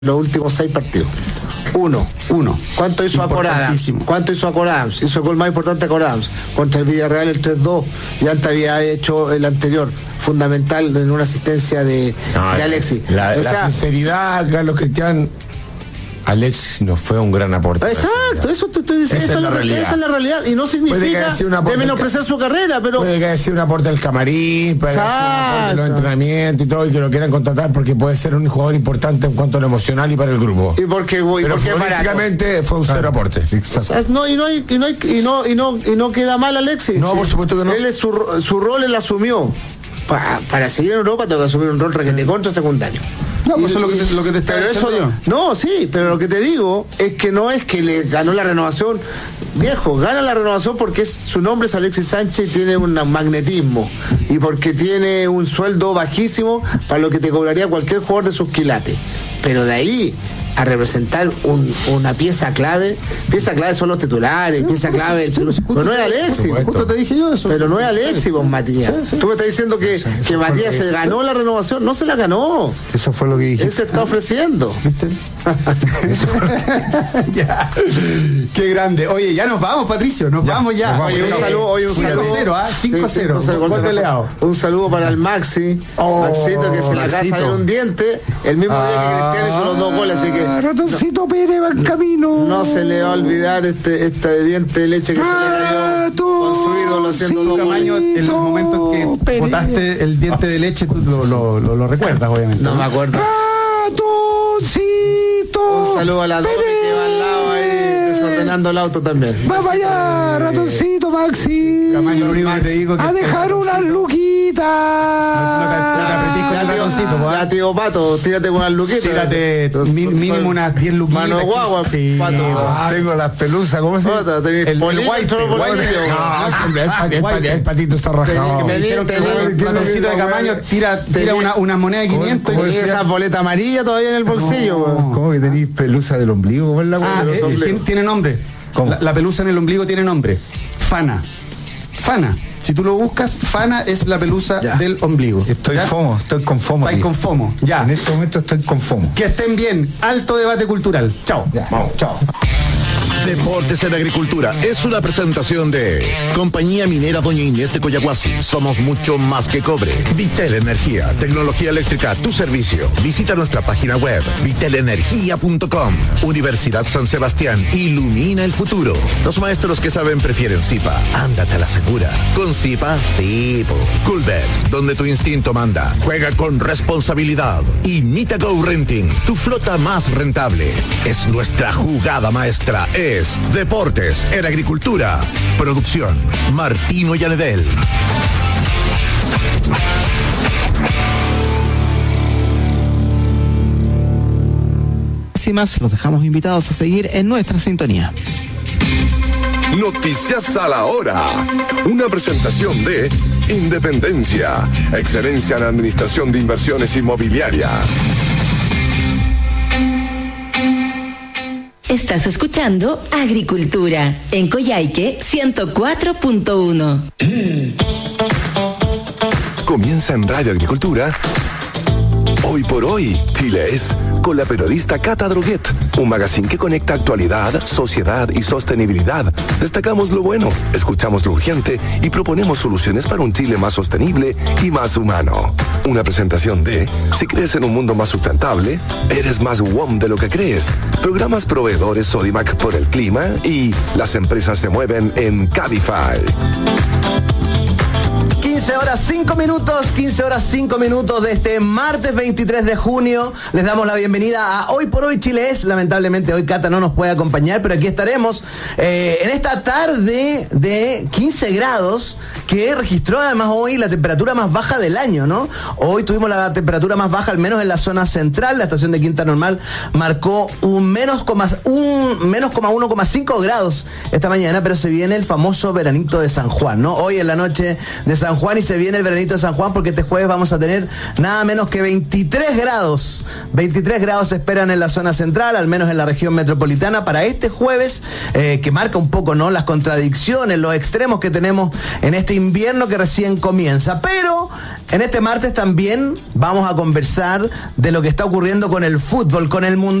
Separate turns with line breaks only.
los últimos 6 partidos. Uno. ¿Cuánto hizo Adams? ¿Cuánto hizo Adams? Hizo el gol más importante Adams. Contra el Villarreal el 3-2. Y antes había hecho el anterior, fundamental en una asistencia de Alexis.
La sinceridad, Carlos Cristian. Alexis no fue un gran aporte.
Exacto, eso te estoy diciendo. Esa es la realidad. Y no significa de menospreciar su carrera, pero.
Puede que haya sido un aporte del camarín, puede que haya sido un aporte de los entrenamientos y todo, y que lo quieran contratar porque puede ser un jugador importante en cuanto a lo emocional y para el grupo.
Y porque
políticamente fue un cero aporte.
Y no queda mal Alexis.
No, por supuesto que no.
Él su rol él asumió. Para seguir en Europa tengo que asumir un rol requete contra secundario.
No, pues eso es lo que te está diciendo yo.
No, sí, pero lo que te digo es que no es que le ganó la renovación. Viejo, gana la renovación porque su nombre es Alexis Sánchez y tiene un magnetismo. Y porque tiene un sueldo bajísimo para lo que te cobraría cualquier jugador de sus quilates. Pero de ahí a representar una pieza clave son los titulares, pieza clave, pero no es Alexis.
Justo te dije yo eso.
Pero no es Alexis, vos, Matías. Sí. Tú me estás diciendo que Matías se ganó la renovación, no se la ganó.
Eso fue lo que dije.
Él se está ofreciendo.
¿Viste? Ya. Qué grande. Oye, ya nos vamos, Patricio. Nos vamos ya.
Oye, un saludo.
5-0, 5-0.
Un saludo para el Maxi. Maxito, que se la casa de un diente. El mismo día que Cristiano hizo los 2 goles, así que.
Ratoncito Pérez va en camino.
No se le va a olvidar este diente de leche que se le cayó con su ídolo haciendo 2 goles.
En los momentos que botaste el diente de leche, tú lo recuerdas, obviamente.
No me acuerdo.
Ratoncito.
Un saludo a la Dori que va al lado ahí desordenando el auto también.
Va para allá, Ratoncito Maxi. Camaño, lo único que te digo que a dejar unas luquitas.
Ya, tío Pato, tírate con unas luquitas.
Tírate mínimo unas 10 luquitas.
Mano guagua,
sí.
Pato.
Tengo las pelusas, ¿cómo se llama?
El white.
El patito está rajado.
Me dijeron que el ratoncito de Camaño tira una moneda de 500
y esa boleta amarilla todavía en el bolsillo.
¿Cómo que tenéis pelusa del ombligo? ¿Cómo es la
tiene nombre. La pelusa en el ombligo tiene nombre. Fana. Si tú lo buscas, Fana es la pelusa del ombligo.
Estoy con FOMO.
Estáis con FOMO, ya.
En este momento estoy con FOMO.
Que estén bien. Alto debate cultural. Chao.
Vamos, chao.
Deportes en Agricultura es una presentación de Compañía Minera Doña Inés de Coyahuasi. Somos mucho más que cobre. Vitel Energía, tecnología eléctrica a tu servicio. Visita nuestra página web vitelenergia.com. Universidad San Sebastián, ilumina el futuro. Los maestros que saben prefieren Zipa. Ándate a la segura. Con Zipa, sí. Coolbet, donde tu instinto manda. Juega con responsabilidad. Y Nita Go Renting, tu flota más rentable. Es nuestra jugada maestra. Es Deportes en Agricultura. Producción Martino Yanedel.
Sin más, los dejamos invitados a seguir en nuestra sintonía.
Noticias a la hora. Una presentación de Independencia. Excelencia en Administración de Inversiones Inmobiliarias.
Estás escuchando Agricultura en Coyhaique 104.1.
Comienza en Radio Agricultura. Hoy por hoy, Chile es, con la periodista Cata Droguet, un magazine que conecta actualidad, sociedad y sostenibilidad. Destacamos lo bueno, escuchamos lo urgente y proponemos soluciones para un Chile más sostenible y más humano. Una presentación de, si crees en un mundo más sustentable, eres más WOM de lo que crees. Programas proveedores Sodimac por el clima y las empresas se mueven en Cabify.
15 horas 5 minutos de este martes 23 de junio. Les damos la bienvenida a Hoy por Hoy Chile es. Lamentablemente hoy Cata no nos puede acompañar, pero aquí estaremos en esta tarde de 15 grados que registró además hoy la temperatura más baja del año, ¿no? Hoy tuvimos la temperatura más baja, al menos en la zona central. La estación de Quinta Normal marcó un menos 1,5 grados esta mañana, pero se viene el famoso veranito de San Juan, ¿no? Hoy en la noche de San Juan Juan y se viene el veranito de San Juan porque este jueves vamos a tener nada menos que 23 grados. 23 grados se esperan en la zona central, al menos en la región metropolitana, para este jueves, que marca un poco, ¿no?, las contradicciones, los extremos que tenemos en este invierno que recién comienza. Pero en este martes también vamos a conversar de lo que está ocurriendo con el fútbol, con el mundial.